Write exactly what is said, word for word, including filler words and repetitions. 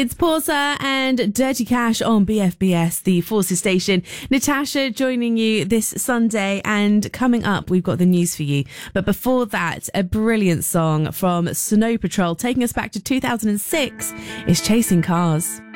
It's Porter and Dirty Cash on B F B S, the Forces station. Natasha joining you this Sunday, and coming up, we've got the news for you. But before that, a brilliant song from Snow Patrol taking us back to two thousand six is Chasing Cars.